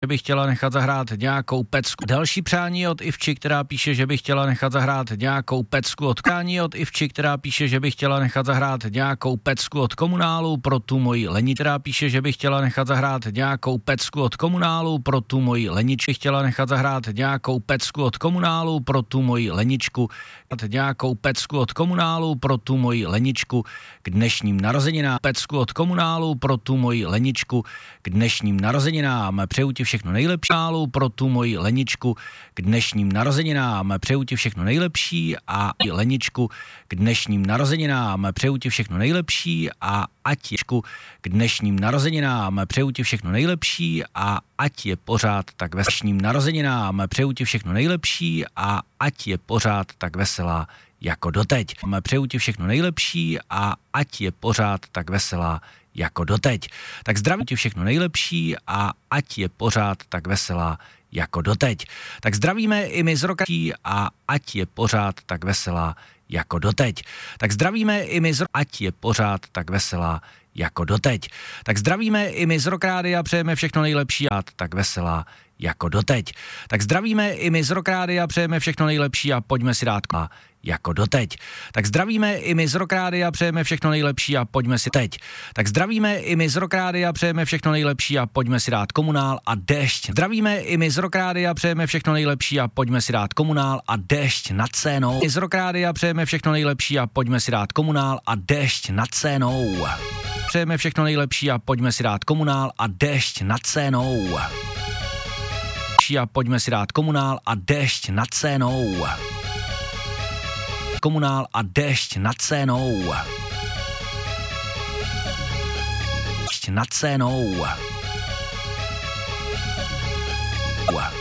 bych chtěla nechat zahrát nějakou pecku. Další přání je od Ivči, která píše, že by chtěla nechat zahrát nějakou pecku od Kání, od Ivči, která píše, že by chtěla nechat zahrát nějakou pecku od Komunálu pro tu moji leni, která píše, že by chtěla nechat zahrát nějakou pecku od Komunálu pro tu moji leničku, chtěla nechat zahrát nějakou pecku od Komunálu pro tu moji leničku, nějakou pecku od Komunálu pro tu moji leničku k dnešním narozeninám, pecku od Komunálu pro tu moji leničku k dnešním narozeninám, přeju ti všechno nejlepší pro tu moji leničku k dnešním narozeninám, přeju ti všechno nejlepší a leničku k dnešním narozeninám, přeju ti všechno nejlepší a ať je k dnešním narozeninám, přeju ti všechno nejlepší a ať je pořád tak dnešním narozeninám, přeju ti všechno nejlepší a ať je pořád tak veselá jako doteď. Přeju ti všechno nejlepší a ať je pořád tak veselá jako doteď. Tak zdravím ti všechno nejlepší a ať je pořád tak veselá jako doteď. Tak zdravíme i my z Rokačí a ať je pořád tak veselá jako doteď. Tak zdravíme i my z ať je pořád tak veselá jako doteď. Tak zdravíme i my z Rockrády a přejeme všechno nejlepší a tak veselá jako doteď. Tak zdravíme i my z Rockrády a přejeme všechno nejlepší a pojďme si dát jako doteď. Tak zdravíme i my z Rockrády a přejeme všechno nejlepší a pojďme si teď. Tak zdravíme i my z Rockrády a přejeme všechno nejlepší a pojďme si dát Komunál a Déšť. Zdravíme i my z Rockrády a přejeme všechno nejlepší a pojďme si dát Komunál a Déšť nad scénou. I z Rockrády a přejeme všechno nejlepší a pojďme si dát Komunál a Déšť nad scénou. Přejeme všechno nejlepší a pojďme si dát Komunál a Déšť nad scénou. A pojďme si dát Komunál a Déšť nad scénou. Komunál a Déšť nad scénou. Nad scénou.